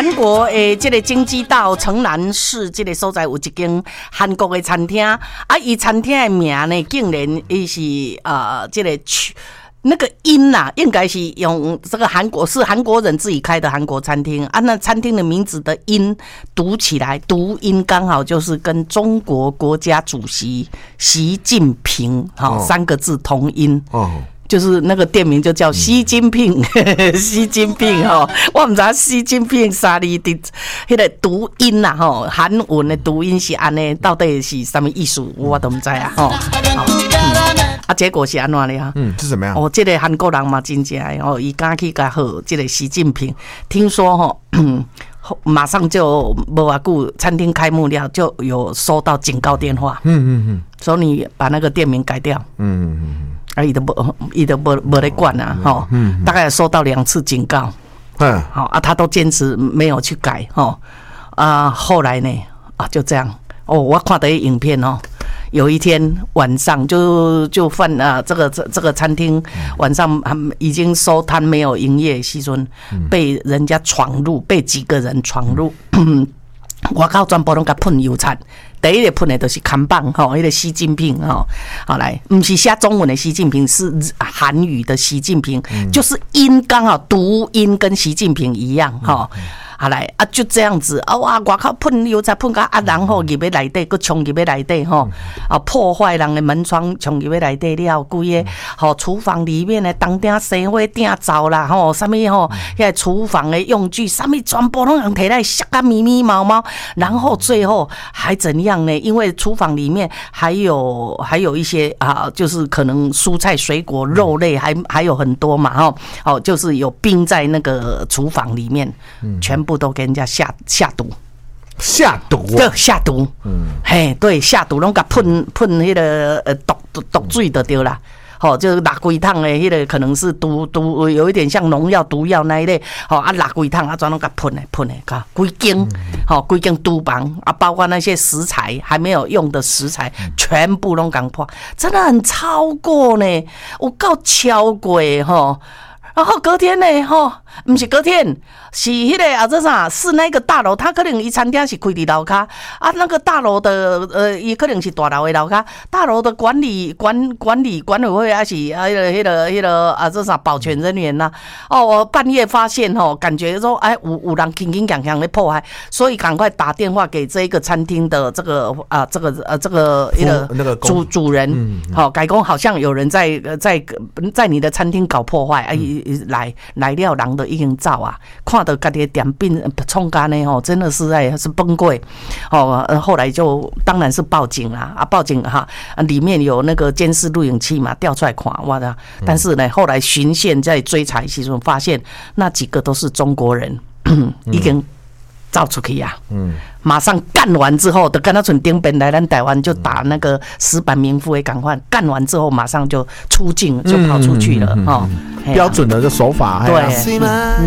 韩国诶，这个京畿道城南市这个所在有一间韩国的餐厅啊，伊餐厅的名呢，竟然伊是这个那个音呐、应该是用这个韩国人自己开的韩国餐厅啊。那餐厅的名字的音读起来，读音刚好就是跟中国国家主席习近平3个字同音哦。就是那个店名就叫习近平，习近平吼，我唔知道习近平啥字的迄个读音呐吼，韩文的读音是安尼，到底是什么意思我都唔知啊吼。结果是安怎咧哈？ 是怎么样？ 哦，这个韩国人嘛真正哦，伊敢去甲好这个习近平，听说吼。马上就没多久，餐厅开幕了，就有收到警告电话。说你把那个店名改掉。伊都没来管啊，吼，大概收到2次警告。好啊，他都坚持没有去改，吼啊，后来呢就这样。我看到影片哦。有一天晚上就犯这个餐厅晚上已经收摊没有营业时阵，被人家闯入，被几个人闯入，外口全部拢甲喷油漆。第一个喷的就是看板吼，那个习近平吼，好来，不是写中文的习近平，是韩语的习近平，就是音刚好读音跟习近平一样吼。好来啊，就这样子啊！哇，外口喷油才喷到然后入去内底，佮冲入去内底吼，破坏人的门窗，冲入去内底了，规个厨房里面的当顶生火顶灶啦，吼，什么吼，遐厨房的用具，什么全部拢人摕来烧甲密密麻麻，然后最后还怎样呢？因为厨房里面还有一些就是可能蔬菜、水果、肉类还有很多嘛，吼，就是有冰在那个厨房里面，全部都给人家下毒，对，下毒，嘿，对，下毒，拢甲喷迄个毒水就对啦。就是辣规桶的迄个可能是毒，有一点像农药、毒药那一类。辣规桶全拢甲喷的，甲规间厨房包括那些食材还没有用的食材，全部拢敢破，真的很超过呢，有够超过吼。然后隔天呢，不是隔天，是迄个这啥？是那个大楼，他可能伊餐厅是开伫楼下啊，那个大楼的伊可能是大楼的楼下，大楼的管委会还是迄个这啥保全人员呐？我半夜发现感觉说有人轻轻锵锵的破坏，所以赶快打电话给这一个餐厅的这个那个主人，改工好像有人在你的餐厅搞破坏来了人都已经走啊，看到家己的店面创干呢真的是是崩溃后来就当然是报警啦报警里面有那个监视录影器嘛，调出来看哇的，但是呢后来巡线在追查时候发现那几个都是中国人，已经走出去呀，马上干完之后，就跟他从顶边来咱台湾就打那个石板民夫的赶快干完之后，马上就出境，就跑出去了标准的这手法， 对，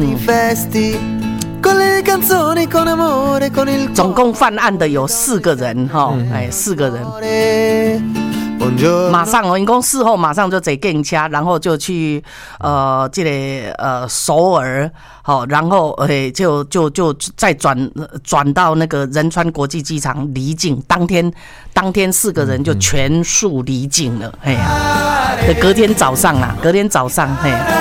总共犯案的有4个人4个人。马上因讲事后马上就坐计程车，然后就去这个首尔，然后就再转到那个仁川国际机场离境。当天4个人就全数离境了，隔天早上